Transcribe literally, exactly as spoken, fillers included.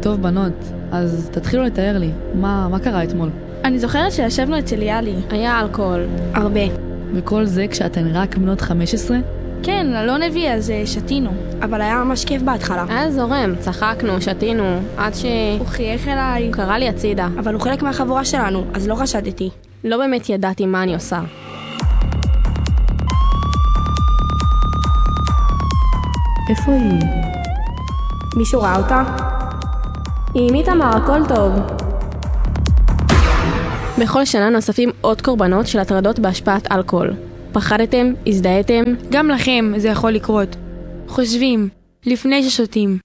טוב בנות, אז תתחילו לתאר לי, מה, מה קרה אתמול? אני זוכרת שישבנו אצל יאלי. היה אלכוהול. הרבה. וכל זה כשאתן רק בנות חמש עשרה? כן, לא נביא, אז שתינו. אבל היה ממש כיף בהתחלה. היה זורם, צחקנו, שתינו, עד ש... הוא חייך אליי. הוא קרא לי הצידה. אבל הוא חלק מהחבורה שלנו, אז לא חשדתי. לא באמת ידעתי מה אני עושה. איפה היא? מישהו ראה אותה? היא עם איתמר, הכל טוב. בכל שנה נוספים עוד קורבנות של הטרדות בהשפעת אלכוהול. פחדתם? הזדהיתם? גם לכם זה יכול לקרות. חושבים, לפני ששותים.